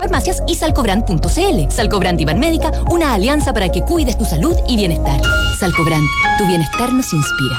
farmacias y salcobrand.cl. Salcobrand y Banmédica, una alianza para que cuides tu salud y bienestar. Salcobrand, tu bienestar nos inspira.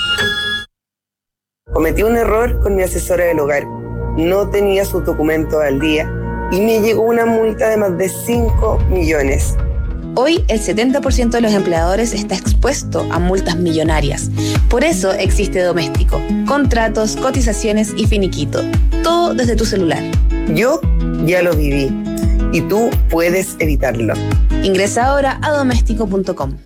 Cometí un error con mi asesora del hogar. No tenía sus documentos al día y me llegó una multa de más de 5 millones. Hoy el 70% de los empleadores está expuesto a multas millonarias. Por eso existe Doméstico. Contratos, cotizaciones y finiquito. Todo desde tu celular. Yo ya lo viví y tú puedes evitarlo. Ingresa ahora a doméstico.com.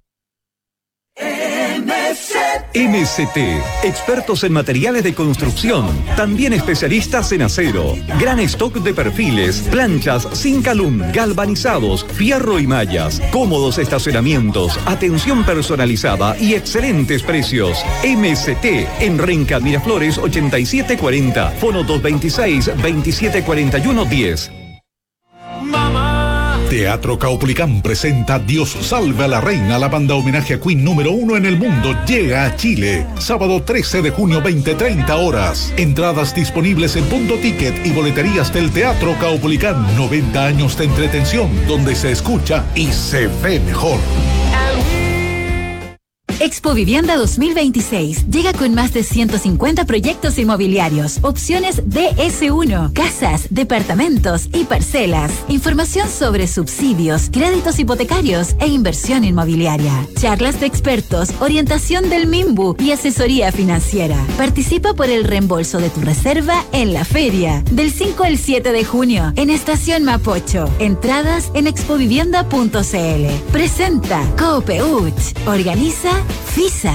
MCT, expertos en materiales de construcción, también especialistas en acero, gran stock de perfiles, planchas, Zinc-Alum, galvanizados, fierro y mallas, cómodos estacionamientos, atención personalizada y excelentes precios. MCT en Renca Miraflores 8740, fono 226-2741-10. Teatro Caupolicán presenta Dios salve a la reina. La banda homenaje a Queen número 1 en el mundo llega a Chile. Sábado 13 de junio, 20:30 horas. Entradas disponibles en Punto Ticket y boleterías del Teatro Caupolicán. 90 años de entretención donde se escucha y se ve mejor. Expo Vivienda 2026 llega con más de 150 proyectos inmobiliarios, opciones DS1, casas, departamentos y parcelas, información sobre subsidios, créditos hipotecarios e inversión inmobiliaria, charlas de expertos, orientación del MIMBU y asesoría financiera. Participa por el reembolso de tu reserva en la feria, del 5 al 7 de junio, en Estación Mapocho. Entradas en expovivienda.cl. Presenta Coopeuch. Organiza FISA.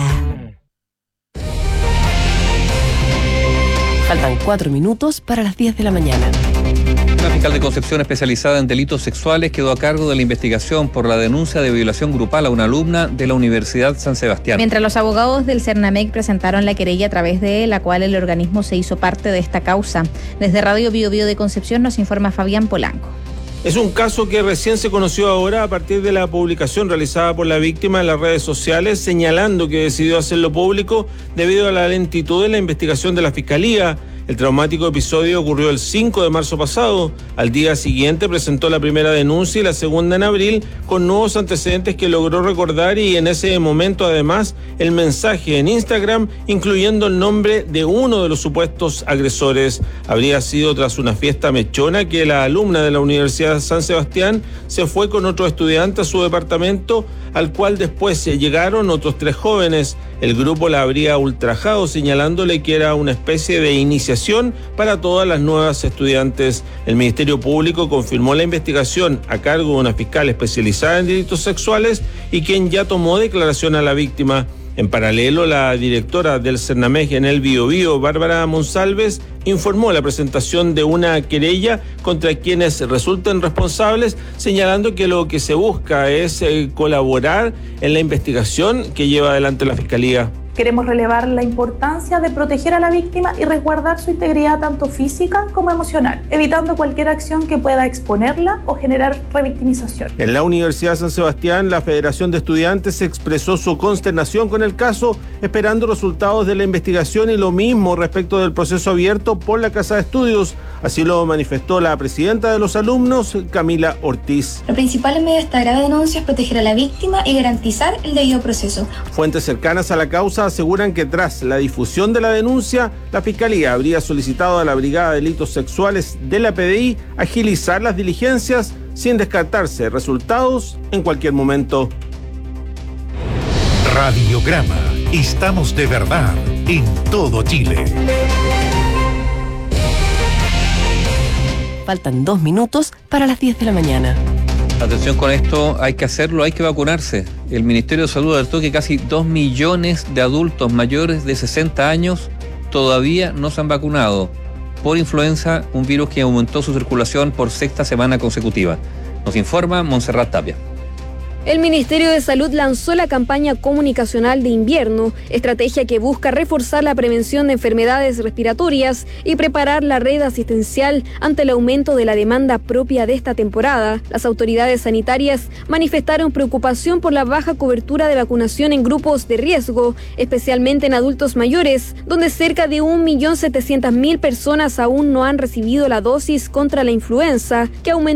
Faltan 4 minutos para las 10 de la mañana. Una fiscal de Concepción especializada en delitos sexuales quedó a cargo de la investigación por la denuncia de violación grupal a una alumna de la Universidad San Sebastián. Mientras los abogados del Cernamec presentaron la querella a través de la cual el organismo se hizo parte de esta causa. Desde Radio Bio Bio de Concepción nos informa Fabián Polanco. Es un caso que recién se conoció ahora a partir de la publicación realizada por la víctima en las redes sociales, señalando que decidió hacerlo público debido a la lentitud de la investigación de la Fiscalía. El traumático episodio ocurrió el 5 de marzo pasado. Al día siguiente presentó la primera denuncia y la segunda en abril, con nuevos antecedentes que logró recordar, y en ese momento además el mensaje en Instagram incluyendo el nombre de uno de los supuestos agresores. Habría sido tras una fiesta mechona que la alumna de la Universidad San Sebastián se fue con otro estudiante a su departamento, al cual después llegaron otros 3 jóvenes. El grupo la habría ultrajado, señalándole que era una especie de iniciación para todas las nuevas estudiantes. El Ministerio Público confirmó la investigación a cargo de una fiscal especializada en delitos sexuales y quien ya tomó declaración a la víctima. En paralelo, la directora del Cernamec en el Biobío, Bárbara Monsalves, informó la presentación de una querella contra quienes resulten responsables, señalando que lo que se busca es colaborar en la investigación que lleva adelante la Fiscalía. Queremos relevar la importancia de proteger a la víctima y resguardar su integridad tanto física como emocional, evitando cualquier acción que pueda exponerla o generar revictimización. En la Universidad de San Sebastián, la Federación de Estudiantes expresó su consternación con el caso, esperando resultados de la investigación, y lo mismo respecto del proceso abierto por la Casa de Estudios. Así lo manifestó la presidenta de los alumnos, Camila Ortiz. Lo principal en medio de esta grave denuncia es proteger a la víctima y garantizar el debido proceso. Fuentes cercanas a la causa aseguran que tras la difusión de la denuncia, la Fiscalía habría solicitado a la Brigada de Delitos Sexuales de la PDI agilizar las diligencias sin descartarse resultados en cualquier momento. Radiograma. Estamos de verdad en todo Chile. Faltan 2 minutos para las 10 de la mañana. Atención con esto, hay que hacerlo, hay que vacunarse. El Ministerio de Salud alertó que casi 2 millones de adultos mayores de 60 años todavía no se han vacunado por influenza, un virus que aumentó su circulación por 6ª semana consecutiva. Nos informa Montserrat Tapia. El Ministerio de Salud lanzó la campaña comunicacional de invierno, estrategia que busca reforzar la prevención de enfermedades respiratorias y preparar la red asistencial ante el aumento de la demanda propia de esta temporada. Las autoridades sanitarias manifestaron preocupación por la baja cobertura de vacunación en grupos de riesgo, especialmente en adultos mayores, donde cerca de 1.700.000 personas aún no han recibido la dosis contra la influenza, que aumentó